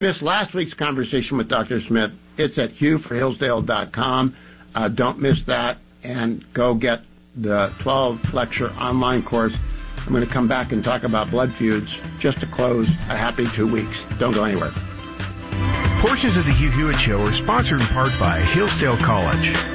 Missed last week's conversation with Dr. Smith, it's at hughforhillsdale.com. Don't miss that, and go get the 12-lecture online course. I'm going to come back and talk about blood feuds just to close a happy 2 weeks. Don't go anywhere. Portions of the Hugh Hewitt Show are sponsored in part by Hillsdale College.